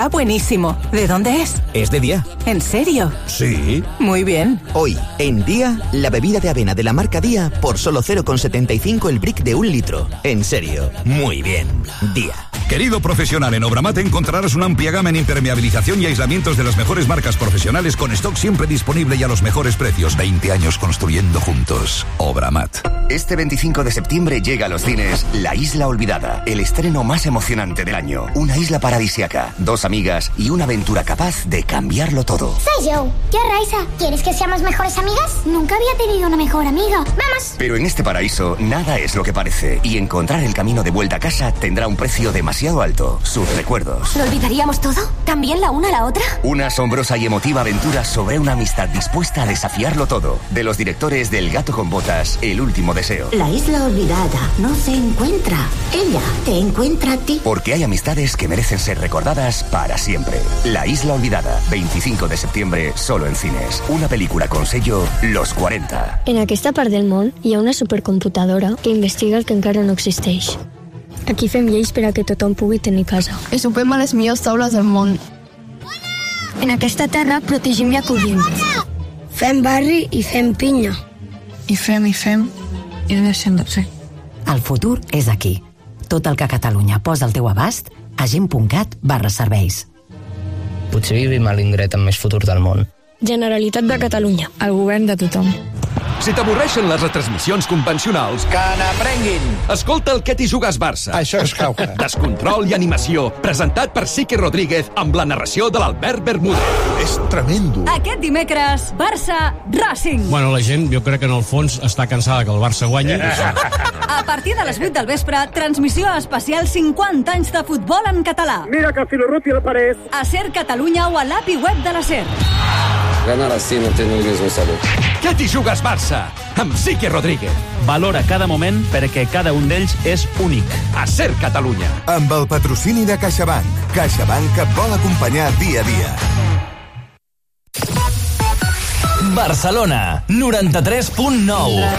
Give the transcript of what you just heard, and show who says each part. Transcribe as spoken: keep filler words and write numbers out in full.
Speaker 1: Ah, buenísimo. ¿De dónde es?
Speaker 2: Es de Día.
Speaker 1: ¿En serio?
Speaker 2: Sí.
Speaker 1: Muy bien.
Speaker 2: Hoy, en Día, la bebida de avena de la marca Día por solo cero coma setenta y cinco el brick de un litro. En serio, muy bien. Día.
Speaker 3: Querido profesional, en Obramat encontrarás una amplia gama en impermeabilización y aislamientos de las mejores marcas profesionales con stock siempre disponible y a los mejores precios. veinte años construyendo juntos. Obramat.
Speaker 4: Este veinticinco de septiembre llega a los cines La Isla Olvidada, el estreno más emocionante del año. Una isla paradisíaca, dos amigas y una aventura capaz de cambiarlo todo.
Speaker 5: Soy Joe. ¿Qué, Raisa? ¿Quieres que seamos mejores amigas? Nunca había tenido una mejor amiga. ¡Vamos!
Speaker 4: Pero en este paraíso nada es lo que parece y encontrar el camino de vuelta a casa tendrá un precio demasiado alto. Sus recuerdos.
Speaker 5: ¿Lo olvidaríamos todo? ¿También la una a la otra?
Speaker 4: Una asombrosa y emotiva aventura sobre una amistad dispuesta a desafiarlo todo. De los directores del Gato con Botas, El último deseo.
Speaker 6: La isla olvidada no se encuentra. Ella te encuentra a ti.
Speaker 4: Porque hay amistades que merecen ser recordadas para siempre. La Isla Olvidada, veinticinco de septiembre, solo en cines. Una película con sello Los quaranta.
Speaker 7: En aquesta part del món hi ha una supercomputadora que investiga el que encara no existeix. Aquí fem lleis per a que tothom pugui tenir casa.
Speaker 8: I sopem a les millors taules del món.
Speaker 7: En aquesta terra protegim i acollim. Fem barri i fem pinya.
Speaker 8: I fem, i fem, i deixem de fer.
Speaker 9: El futur és aquí. Tot el que Catalunya posa al teu abast a gent.cat barra serveis.
Speaker 10: Potser vivim a l'indret amb més futur del món.
Speaker 7: Generalitat de Catalunya. El govern de tothom.
Speaker 11: Si t'avorreixen les retransmissions convencionals, que n'aprenguin! Escolta el Què t'hi jugues Barça.
Speaker 12: Això és cauca.
Speaker 11: Descontrol i animació, presentat per Sique Rodríguez amb la narració de l'Albert Bermúdez.
Speaker 12: És tremendo.
Speaker 13: Aquest dimecres, Barça Racing.
Speaker 14: Bueno, la gent, jo crec que en el fons està cansada que el Barça guanyi.
Speaker 13: A partir de les vuit del vespre, transmissió especial cinquanta anys de futbol en català.
Speaker 15: Mira que Filorruti el parés.
Speaker 13: A Ser Catalunya o a l'API web de la Ser.
Speaker 16: Ganar así no tiene el mismo sabor.
Speaker 11: Què t'hi jugues Barça? Amb Sique Rodríguez.
Speaker 17: Valora cada moment perquè cada un d'ells és únic.
Speaker 11: A Ser Catalunya.
Speaker 18: Amb el patrocini de CaixaBank. CaixaBank et vol acompanyar dia a dia.
Speaker 19: Barcelona, noranta-tres punt nou.